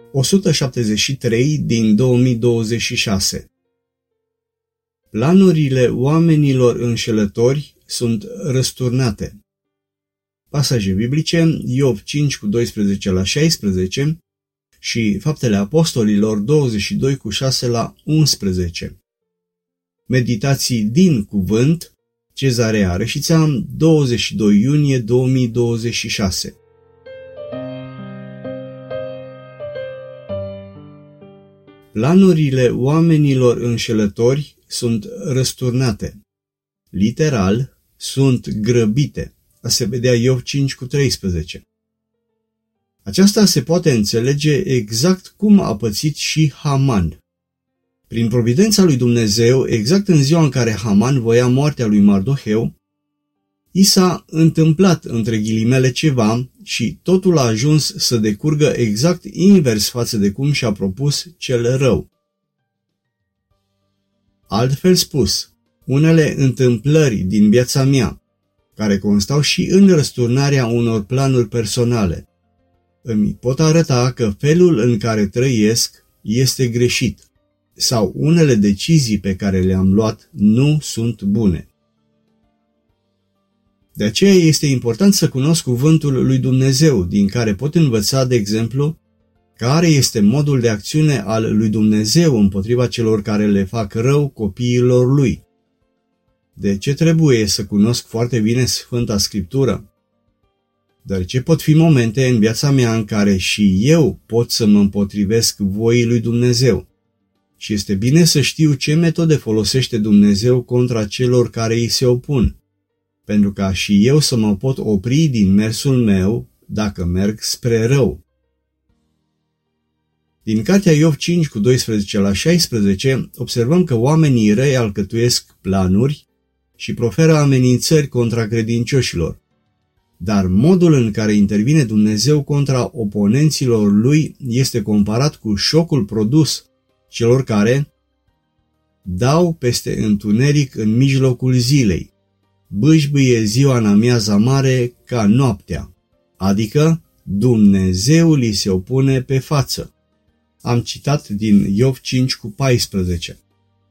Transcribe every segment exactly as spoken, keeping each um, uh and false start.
o sută șaptezeci și trei din două mii douăzeci și șase. Planurile oamenilor înșelători sunt răsturnate. Pasaje biblice: Iov cinci cu doisprezece la șaisprezece și Faptele Apostolilor douăzeci și doi cu șase la unsprezece. Meditații din Cuvânt, Cezarea Rășița, douăzeci și doi iunie două mii douăzeci și șase. Planurile oamenilor înșelători sunt răsturnate. Literal, sunt grăbite. A se vedea Iov cinci cu treisprezece. Aceasta se poate înțelege exact cum a pățit și Haman. Prin providența lui Dumnezeu, exact în ziua în care Haman voia moartea lui Mardoheu, i s-a întâmplat între ghilimele ceva și totul a ajuns să decurgă exact invers față de cum și-a propus cel rău. Altfel spus, unele întâmplări din viața mea, care constau și în răsturnarea unor planuri personale, îmi pot arăta că felul în care trăiesc este greșit sau unele decizii pe care le-am luat nu sunt bune. De aceea este important să cunosc cuvântul lui Dumnezeu, din care pot învăța, de exemplu, care este modul de acțiune al lui Dumnezeu împotriva celor care le fac rău copiilor lui. De ce trebuie să cunosc foarte bine Sfânta Scriptură? Deoarece pot fi momente în viața mea în care și eu pot să mă împotrivesc voii lui Dumnezeu. Și este bine să știu ce metode folosește Dumnezeu contra celor care îi se opun, pentru ca și eu să mă pot opri din mersul meu dacă merg spre rău. Din cartea Iov cinci cu doisprezece la șaisprezece observăm că oamenii răi alcătuiesc planuri și proferă amenințări contra credincioșilor. Dar modul în care intervine Dumnezeu contra oponenților lui este comparat cu șocul produs celor care dau peste întuneric în mijlocul zilei, bâșbâie ziua în amiaza mare ca noaptea, adică Dumnezeu li se opune pe față. Am citat din Iov cinci cu paisprezece.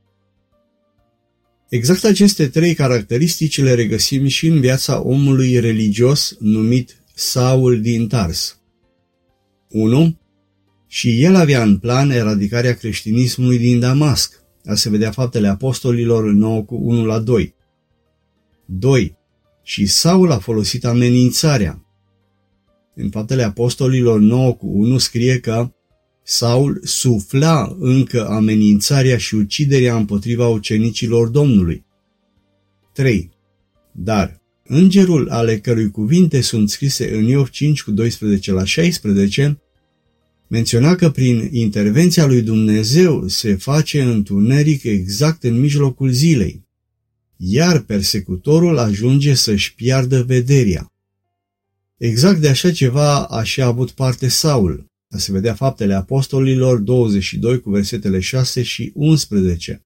Exact aceste trei caracteristici le regăsim și în viața omului religios numit Saul din Tars. unu. Și el avea în plan eradicarea creștinismului din Damasc. A se vedea Faptele Apostolilor nouă cu unu la doi. doi. Și Saul a folosit amenințarea. În Faptele Apostolilor nouă cu unu scrie că Saul sufla încă amenințarea și uciderea împotriva ucenicilor Domnului. trei. Dar îngerul ale cărui cuvinte sunt scrise în Iov cinci cu doisprezece la șaisprezece menționa că prin intervenția lui Dumnezeu se face întuneric exact în mijlocul zilei, iar persecutorul ajunge să-și piardă vederea. Exact de așa ceva a și avut parte Saul. A se vedea Faptele Apostolilor douăzeci și doi cu versetele șase și unsprezece.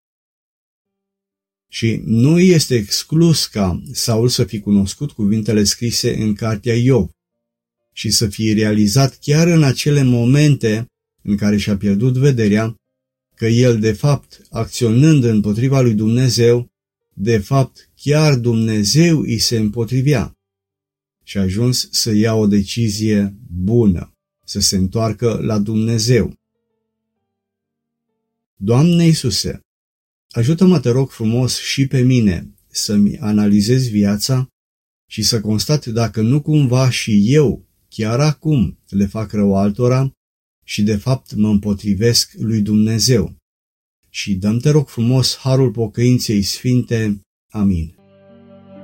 Și nu este exclus ca Saul să fi cunoscut cuvintele scrise în cartea Iov și să fie realizat chiar în acele momente în care și-a pierdut vederea, că el de fapt, acționând împotriva lui Dumnezeu, de fapt chiar Dumnezeu îi se împotrivea și a ajuns să ia o decizie bună, să se întoarcă la Dumnezeu. Doamne Iisuse, ajută-mă, te rog frumos, și pe mine să-mi analizez viața și să constat dacă nu cumva și eu, chiar acum, le fac rău altora și de fapt mă împotrivesc lui Dumnezeu. Și dă-mi, te rog frumos, harul pocăinței sfinte. Amin.